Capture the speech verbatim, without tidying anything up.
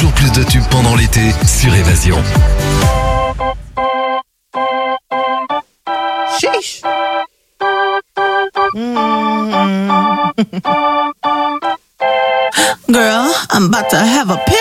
toujours plus de tubes pendant l'été sur Évasion. Sheesh. Mm. Girl, I'm about to have a pill.